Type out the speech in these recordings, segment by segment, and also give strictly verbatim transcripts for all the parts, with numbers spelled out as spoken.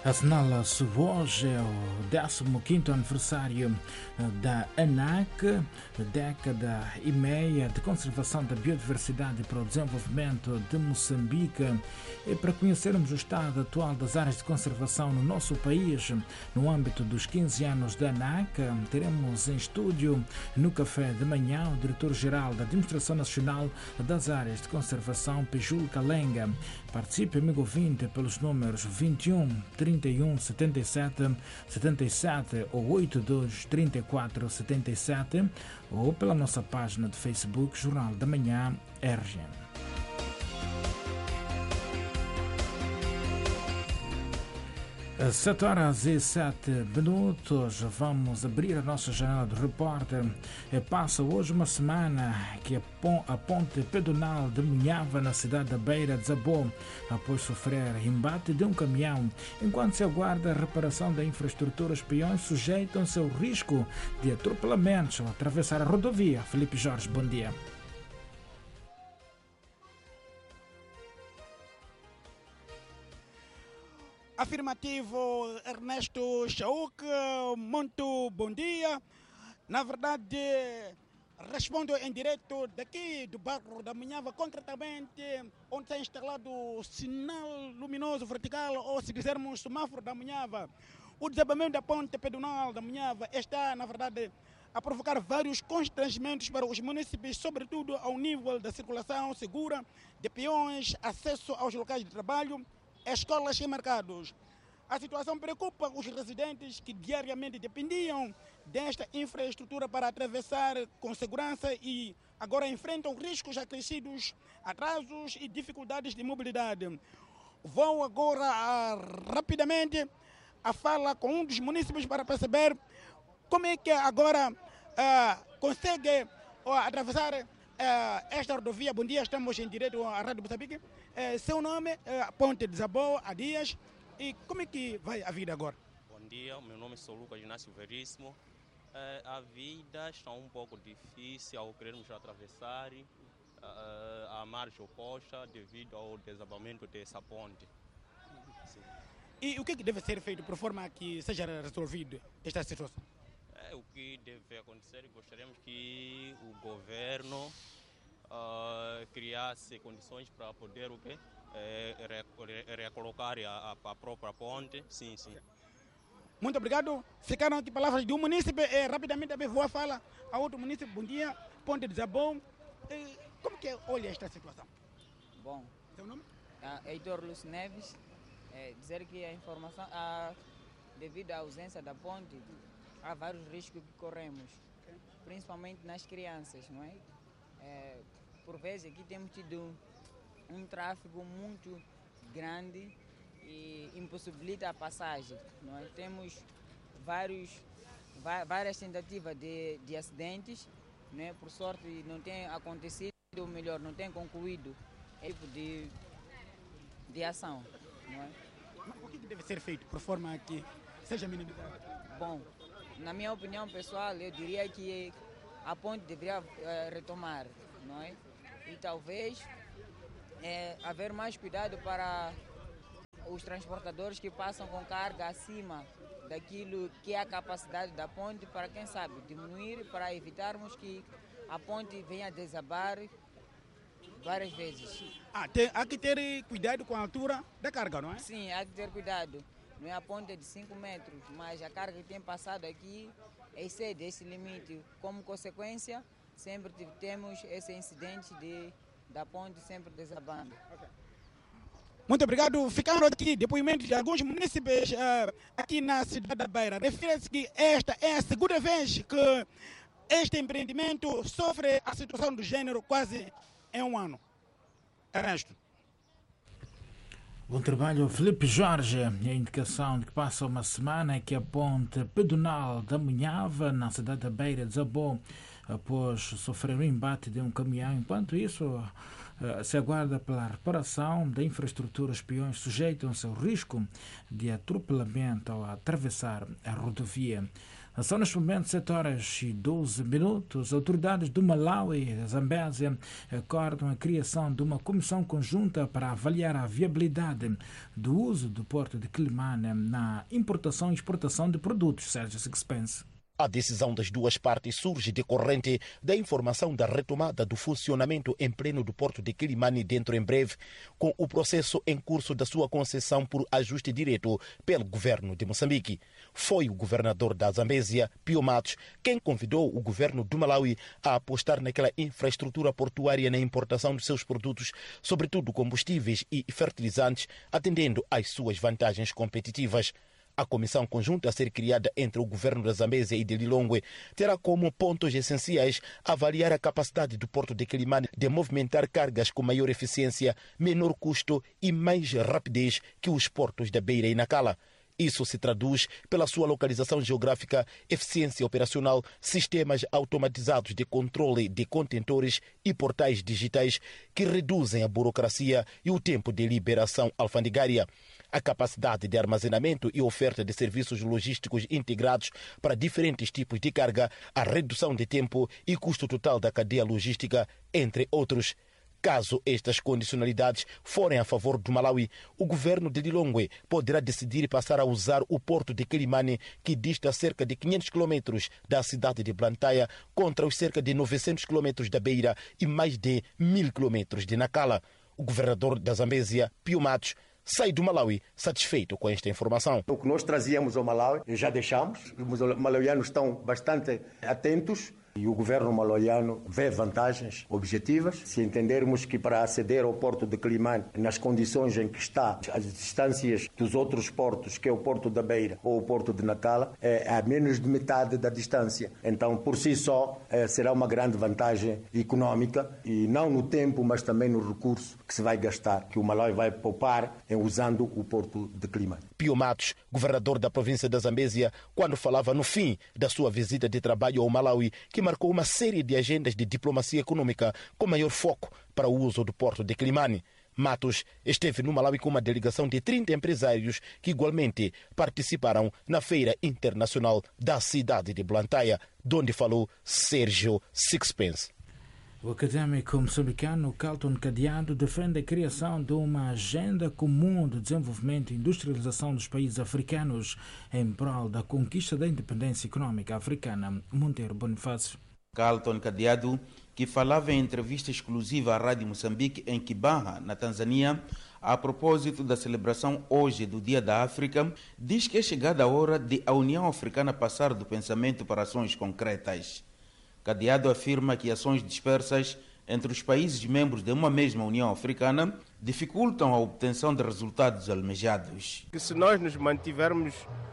Assinala-se hoje o décimo quinto aniversário da ANAC, década e meia de conservação da biodiversidade para o desenvolvimento de Moçambique. E para conhecermos o estado atual das áreas de conservação no nosso país, no âmbito dos quinze anos da ANAC, teremos em estúdio, no café de manhã, o diretor-geral da Administração Nacional das Áreas de Conservação, Pejul Kalenga. Participe, amigo ouvinte, pelos números vinte e um, trinta e um, setenta e sete, setenta e sete ou oitenta e dois, trinta e quatro, setenta e sete ou pela nossa página de Facebook Jornal da Manhã R G. sete horas e sete minutos, vamos abrir a nossa janela do repórter. Passa hoje uma semana que a ponte pedonal de Munhava, na cidade da Beira, desabou após sofrer embate de um caminhão. Enquanto se aguarda a reparação da infraestrutura, os peões sujeitam-se ao risco de atropelamentos ao atravessar a rodovia. Felipe Jorge, bom dia. Afirmativo, Ernesto Chauk, muito bom dia. Na verdade, respondo em direto daqui do bairro da Munhava, concretamente onde está instalado o sinal luminoso vertical, ou se quisermos semáforo da Munhava. O desabamento da ponte pedonal da Munhava está, na verdade, a provocar vários constrangimentos para os municípios, sobretudo ao nível da circulação segura de peões, acesso aos locais de trabalho, escolas e mercados. A situação preocupa os residentes que diariamente dependiam desta infraestrutura para atravessar com segurança e agora enfrentam riscos acrescidos, atrasos e dificuldades de mobilidade. Vou agora a, rapidamente a fala com um dos municípios para perceber como é que agora uh, consegue uh, atravessar uh, esta rodovia. Bom dia, estamos em direto à Rádio Moçambique. Uh, seu nome, uh, Ponte desabou há dias. E como é que vai a vida agora? Bom dia, meu nome é Lucas Inácio Veríssimo. Uh, a vida está um pouco difícil ao querermos atravessar uh, a margem oposta devido ao desabamento dessa ponte. Sim. E o que, é que deve ser feito por forma que seja resolvido esta situação? É, o que deve acontecer, gostaríamos que o governo uh, criasse condições para poder o quê? É, recolocar a, a própria ponte. Sim, sim. Muito obrigado. Ficaram aqui palavras de um município. É, rapidamente a vou falar a outro município. Bom dia, ponte desabou. É, como que olha esta situação? Bom, seu nome? Uh, Heitor Lúcio Neves. É, dizer que a informação, uh, devido à ausência da ponte, há vários riscos que corremos, okay, principalmente nas crianças, não é? É, por vezes aqui temos tido um tráfego muito grande e impossibilita a passagem. Nós temos vários, várias tentativas de, de acidentes, né? Por sorte não tem acontecido, ou melhor, não tem concluído esse tipo de, de ação. Não é? Mas o que deve ser feito por forma que seja minimizado? Bom, na minha opinião pessoal, eu diria que a ponte deveria uh, retomar, não é? E talvez É, haver mais cuidado para os transportadores que passam com carga acima daquilo que é a capacidade da ponte, para quem sabe diminuir, para evitarmos que a ponte venha a desabar várias vezes. Ah, tem, há que ter cuidado com a altura da carga, não é? Sim, há que ter cuidado. Não é, a ponte é de cinco metros, mas a carga que tem passado aqui excede esse limite. Como consequência, sempre temos esse incidente de da ponte sempre desabando. Okay. Muito obrigado. Ficaram aqui depoimentos de alguns municípios uh, aqui na cidade da Beira. Refere-se que esta é a segunda vez que este empreendimento sofre a situação do gênero quase em um ano. Ernesto. Bom trabalho, Felipe Jorge. A indicação de que passa uma semana é que a ponte pedonal da Munhava, na cidade da Beira, desabou após sofrer um embate de um caminhão. Enquanto isso, se aguarda pela reparação da infraestrutura, os peões sujeitam-se ao risco de atropelamento ao atravessar a rodovia. São neste momento sete horas e doze minutos. Autoridades do Malawi e Zambésia acordam a criação de uma comissão conjunta para avaliar a viabilidade do uso do porto de Quilimane na importação e exportação de produtos. Sérgio Sixpence. A decisão das duas partes surge decorrente da informação da retomada do funcionamento em pleno do porto de Quilimane dentro em breve, com o processo em curso da sua concessão por ajuste direto pelo governo de Moçambique. Foi o governador da Zambésia, Pio Matos, quem convidou o governo do Malawi a apostar naquela infraestrutura portuária na importação dos seus produtos, sobretudo combustíveis e fertilizantes, atendendo às suas vantagens competitivas. A comissão conjunta a ser criada entre o governo da Zambésia e de Lilongwe terá como pontos essenciais avaliar a capacidade do porto de Quilimane de movimentar cargas com maior eficiência, menor custo e mais rapidez que os portos da Beira e Nacala. Isso se traduz pela sua localização geográfica, eficiência operacional, sistemas automatizados de controle de contentores e portais digitais que reduzem a burocracia e o tempo de liberação alfandegária. A capacidade de armazenamento e oferta de serviços logísticos integrados para diferentes tipos de carga, a redução de tempo e custo total da cadeia logística, entre outros. Caso estas condicionalidades forem a favor do Malawi, o governo de Lilongwe poderá decidir passar a usar o porto de Quilimane, que dista cerca de quinhentos quilômetros da cidade de Blantyre, contra os cerca de novecentos quilômetros da Beira e mais de mil quilômetros de Nacala. O governador da Zambésia, Pio Matos, sai do Malawi satisfeito com esta informação. O que nós trazíamos ao Malawi já deixamos. Os malauianos estão bastante atentos e o governo malauiano vê vantagens objetivas. Se entendermos que para aceder ao porto de Quilimane, nas condições em que está, as distâncias dos outros portos, que é o porto da Beira ou o porto de Nacala, é a menos de metade da distância. Então, por si só, será uma grande vantagem económica, e não no tempo, mas também no recurso que se vai gastar, que o Malawi vai poupar em usando o porto de Quilimane. Pio Matos, governador da província da Zambésia, quando falava no fim da sua visita de trabalho ao Malawi, que marcou uma série de agendas de diplomacia econômica com maior foco para o uso do porto de Quilimane. Matos esteve no Malawi com uma delegação de trinta empresários que igualmente participaram na Feira Internacional da cidade de Blantyre, de onde falou Sérgio Sixpence. O académico moçambicano Carlton Cadeado defende a criação de uma agenda comum de desenvolvimento e industrialização dos países africanos em prol da conquista da independência econômica africana. Monteiro Bonifácio. Carlton Cadeado, que falava em entrevista exclusiva à Rádio Moçambique em Kibaha, na Tanzânia, a propósito da celebração hoje do Dia da África, diz que é chegada a hora de a União Africana passar do pensamento para ações concretas. Cadeado afirma que ações dispersas entre os países membros de uma mesma União Africana dificultam a obtenção de resultados almejados. Que se nós nos mantivermos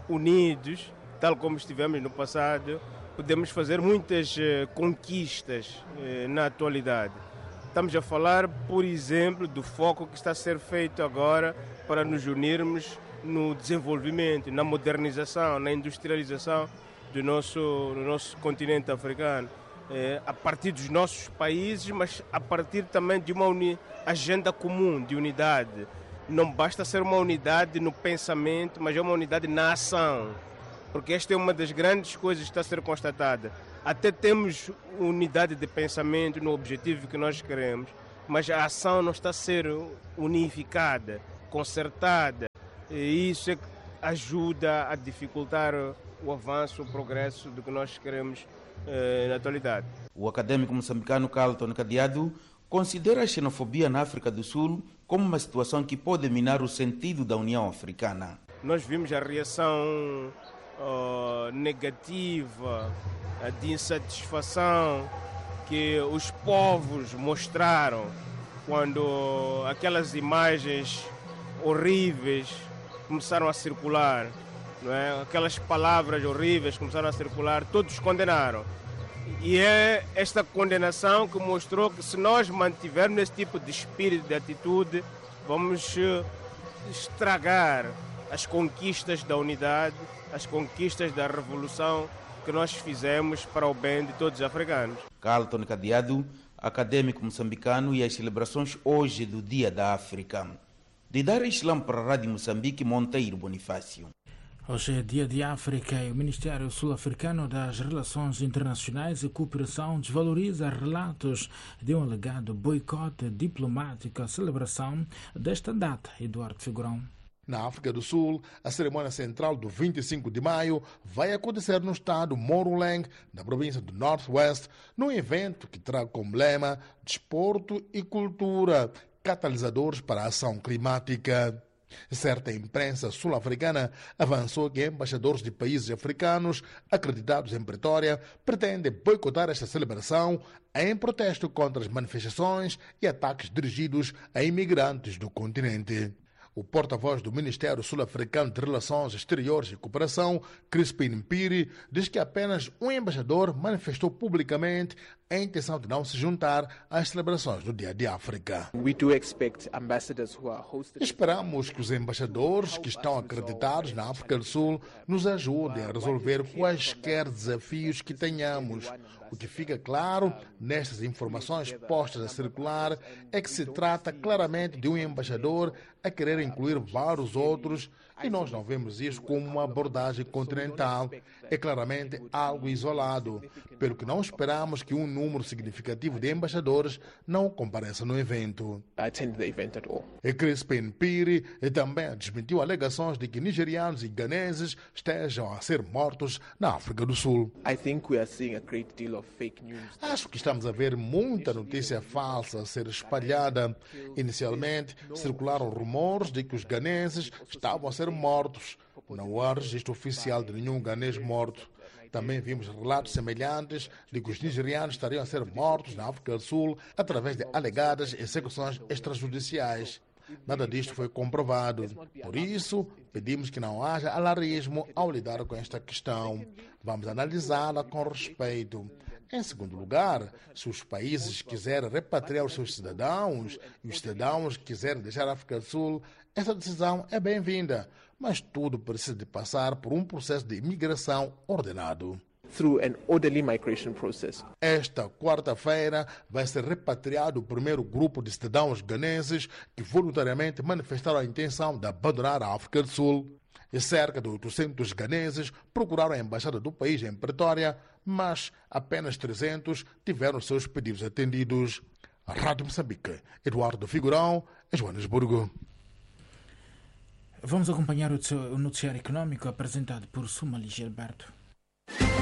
unidos, tal como estivemos no passado, podemos fazer muitas conquistas na atualidade. Estamos a falar, por exemplo, do foco que está a ser feito agora para nos unirmos no desenvolvimento, na modernização, na industrialização do nosso, do nosso continente africano, é, a partir dos nossos países, mas a partir também de uma uni, agenda comum de unidade. Não basta ser uma unidade no pensamento, mas é uma unidade na ação, porque esta é uma das grandes coisas que está a ser constatada. Até temos unidade de pensamento no objetivo que nós queremos, mas a ação não está a ser unificada, concertada, e isso é que ajuda a dificultar o avanço, o progresso do que nós queremos eh, na atualidade. O académico moçambicano Carlton Cadeado considera a xenofobia na África do Sul como uma situação que pode minar o sentido da União Africana. Nós vimos a reação uh, negativa, de insatisfação que os povos mostraram quando aquelas imagens horríveis começaram a circular. Não é? Aquelas palavras horríveis começaram a circular, todos condenaram. E é esta condenação que mostrou que se nós mantivermos esse tipo de espírito, de atitude, vamos estragar as conquistas da unidade, as conquistas da revolução que nós fizemos para o bem de todos os africanos. Carlton Cadeado, académico moçambicano, e as celebrações hoje do Dia da África. De Dar Islam para a Rádio Moçambique, Monteiro Bonifácio. Hoje é dia de África e o Ministério Sul-Africano das Relações Internacionais e Cooperação desvaloriza relatos de um alegado boicote diplomático à celebração desta data. Eduardo Figurão. Na África do Sul, a cerimônia central do vinte e cinco de maio vai acontecer no estado Moruleng, na província do Northwest, num evento que terá como lema Desporto e Cultura, catalisadores para a ação climática. Certa imprensa sul-africana avançou que embaixadores de países africanos acreditados em Pretória pretendem boicotar esta celebração em protesto contra as manifestações e ataques dirigidos a imigrantes do continente. O porta-voz do Ministério Sul-Africano de Relações Exteriores e Cooperação, Crispin Mpiri, diz que apenas um embaixador manifestou publicamente a intenção de não se juntar às celebrações do Dia de África. Esperamos que os embaixadores que estão acreditados na África do Sul nos ajudem a resolver quaisquer desafios que tenhamos. O que fica claro nestas informações postas a circular é que se trata claramente de um embaixador a querer incluir vários outros e nós não vemos isso como uma abordagem continental. É claramente algo isolado, pelo que não esperamos que um número significativo de embaixadores não compareça no evento. E Crispin Mpiri também desmentiu alegações de que nigerianos e ganeses estejam a ser mortos na África do Sul. Acho que estamos a ver muita notícia falsa a ser espalhada. Inicialmente, circularam rumores de que os ganeses estavam a ser mortos. Não há registro oficial de nenhum ganês morto. Também vimos relatos semelhantes de que os nigerianos estariam a ser mortos na África do Sul através de alegadas execuções extrajudiciais. Nada disto foi comprovado. Por isso, pedimos que não haja alarmismo ao lidar com esta questão. Vamos analisá-la com respeito. Em segundo lugar, se os países quiserem repatriar os seus cidadãos e os cidadãos quiserem deixar a África do Sul, essa decisão é bem-vinda, mas tudo precisa de passar por um processo de imigração ordenado. Through an orderly migration process. Esta quarta-feira vai ser repatriado o primeiro grupo de cidadãos ganeses que voluntariamente manifestaram a intenção de abandonar a África do Sul. E cerca de oitocentos ganeses procuraram a embaixada do país em Pretória, mas apenas trezentos tiveram seus pedidos atendidos. A Rádio Moçambique, Eduardo Figurão, em Joanesburgo. Vamos acompanhar o noticiário econômico apresentado por Sumali Gilberto.